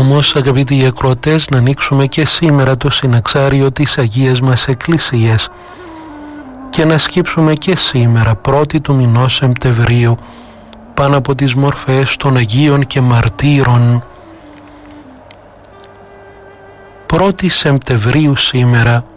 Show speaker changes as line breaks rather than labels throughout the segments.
όμως, αγαπητοί ακροατές, να ανοίξουμε και σήμερα το συναξάριο της Αγίας μας Εκκλησίας και να σκύψουμε και σήμερα, 1η του μηνός Σεπτεμβρίου, πάνω από τις μορφές των Αγίων και Μαρτύρων. 1η Σεπτεμβρίου σήμερα,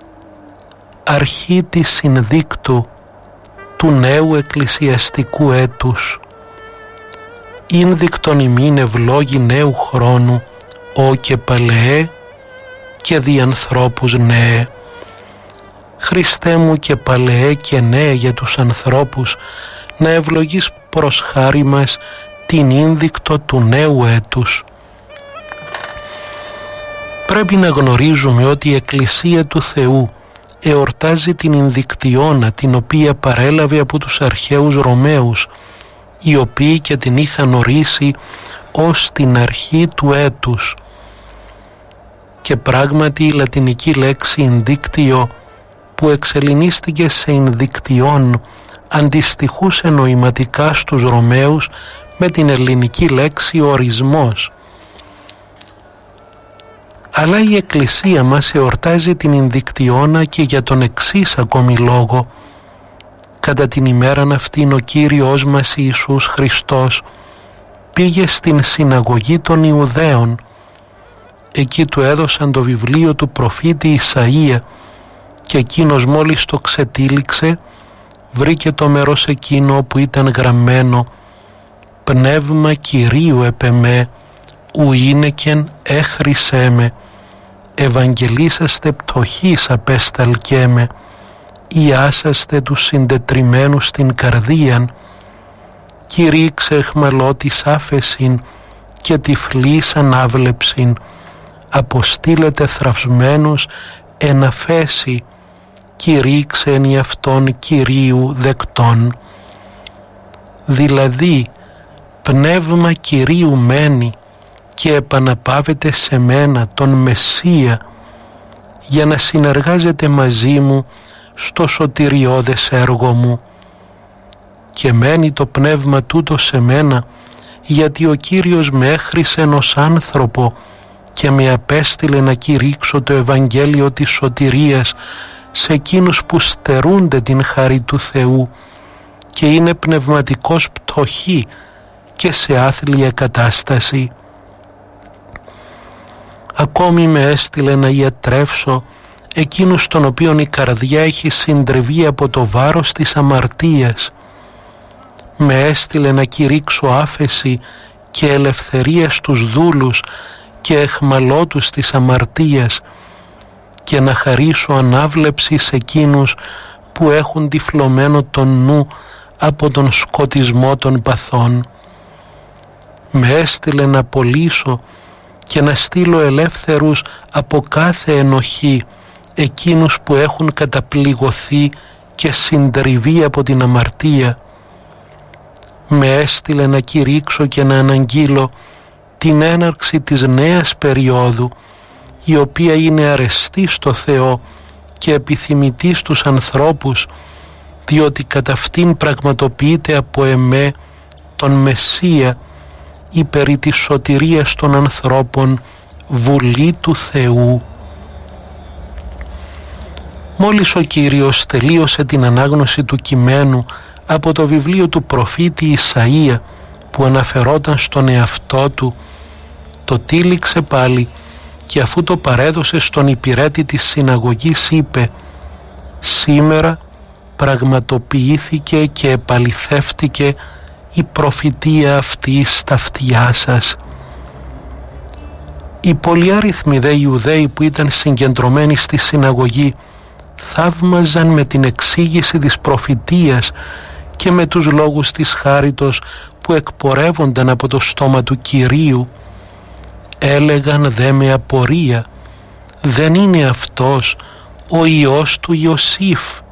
αρχή της συνδίκτου του νέου εκκλησιαστικού έτους. Ίνδικτον ημίν ευλόγη νέου χρόνου, ο και παλαιέ και δι' ανθρώπους νέε. Χριστέ μου και παλαιέ και νέε για τους ανθρώπους, να ευλογείς προς χάρη μας την ίνδικτο του νέου έτους. Πρέπει να γνωρίζουμε ότι η Εκκλησία του Θεού εορτάζει την Ινδικτιώνα, την οποία παρέλαβε από τους αρχαίους Ρωμαίους, οι οποίοι και την είχαν ορίσει ως την αρχή του έτους. Και πράγματι η λατινική λέξη «Ινδίκτιο», που εξελληνίστηκε σε «Ινδικτιόν», αντιστοιχούσε νοηματικά στους Ρωμαίους με την ελληνική λέξη «ορισμός». Αλλά η Εκκλησία μας εορτάζει την Ινδικτιώνα και για τον εξής ακόμη λόγο. Κατά την ημέραν αυτήν ο Κύριος μας Ιησούς Χριστός πήγε στην συναγωγή των Ιουδαίων. Εκεί του έδωσαν το βιβλίο του προφήτη Ισαΐα και εκείνος μόλις το ξετύλιξε βρήκε το μέρος εκείνο που ήταν γραμμένο «Πνεύμα Κυρίου επεμέ, ου είναι έχρισέ με, ευαγγελίσαστε πτωχής απέσταλκέ ιάσαστε τους συντετριμμένους στην καρδίαν, κηρύξε εχμαλώτης άφεσιν και τυφλής ανάβλεψιν, αποστήλετε θραυσμένους εν αφέση, κηρύξε εν η αυτόν Κυρίου δεκτών». Δηλαδή, πνεύμα Κυρίου μένει και επαναπάβεται σε μένα τον Μεσσία για να συνεργάζεται μαζί μου στο σωτηριώδες έργο μου. Και μένει το πνεύμα τούτο σε μένα γιατί ο Κύριος με έχρισε ως άνθρωπο και με απέστειλε να κηρύξω το Ευαγγέλιο της σωτηρίας σε εκείνους που στερούνται την χαρή του Θεού και είναι πνευματικός πτωχοί και σε άθλια κατάσταση. Ακόμη με έστειλε να ιατρεύσω εκείνους των οποίων η καρδιά έχει συντριβεί από το βάρος της αμαρτίας. Με έστειλε να κηρύξω άφεση και ελευθερία στους δούλους και εχμαλώτους της αμαρτίας και να χαρίσω ανάβλεψη σε εκείνους που έχουν τυφλωμένο τον νου από τον σκοτισμό των παθών. Με έστειλε να απολύσω και να στείλω ελεύθερους από κάθε ενοχή εκείνους που έχουν καταπληγωθεί και συντριβεί από την αμαρτία. Με έστειλε να κηρύξω και να αναγγείλω την έναρξη της νέας περίοδου, η οποία είναι αρεστή στο Θεό και επιθυμητή στους ανθρώπους, διότι κατά αυτήν πραγματοποιείται από εμέ τον Μεσσία, η περί της σωτηρίας των ανθρώπων Βουλή του Θεού. Μόλις ο Κύριος τελείωσε την ανάγνωση του κειμένου από το βιβλίο του προφήτη Ισαΐα που αναφερόταν στον εαυτό του, το τύλιξε πάλι και αφού το παρέδωσε στον υπηρέτη της συναγωγής είπε «Σήμερα πραγματοποιήθηκε και επαληθεύτηκε η προφητεία αυτή στα αυτιά σας». Οι πολυάριθμοι δε Ιουδαίοι που ήταν συγκεντρωμένοι στη συναγωγή θαύμαζαν με την εξήγηση της προφητείας και με τους λόγους της χάριτος που εκπορεύονταν από το στόμα του Κυρίου. Έλεγαν δε με απορία, δεν είναι αυτός ο Υιός του Ιωσήφ?